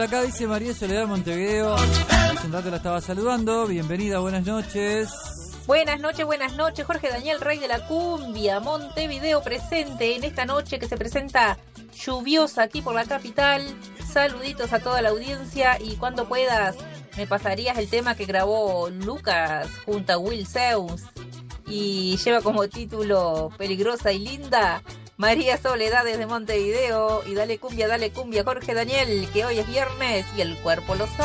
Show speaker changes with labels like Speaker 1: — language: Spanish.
Speaker 1: acá, dice María Soledad Montevideo. Hace un rato la estaba saludando. Bienvenida, buenas noches.
Speaker 2: Buenas noches, Jorge Daniel, rey de la cumbia, Montevideo presente en esta noche que se presenta lluviosa aquí por la capital. Saluditos a toda la audiencia y cuando puedas me pasarías el tema que grabó Lucas junto a Will Zeus y lleva como título Peligrosa y Linda. María Soledad desde Montevideo y dale cumbia, Jorge Daniel, que hoy es viernes y el cuerpo lo sabe.